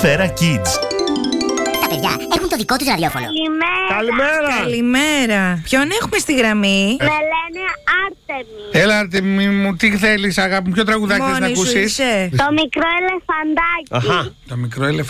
Σφαίρα Kids. Τα παιδιά έχουν το δικό τους ραδιόφωνο. Καλημέρα. Ποιον έχουμε στη γραμμή? Με λένε Άρτεμι. Έλα, Άρτεμι μου, τι θέλεις, αγάπη μου, ποιο τραγουδάκι θες να ακούσεις? Το μικρό ελεφαντάκι. Το μικρό ελεφαντάκι.